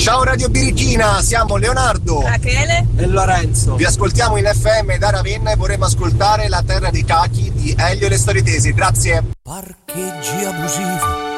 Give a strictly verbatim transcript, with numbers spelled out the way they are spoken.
Ciao Radio Birichina, siamo Leonardo, Rachele e Lorenzo. Vi ascoltiamo in F M da Ravenna e vorremmo ascoltare La terra dei cachi di Elio e le storie tesi. Grazie. Parcheggi abusivi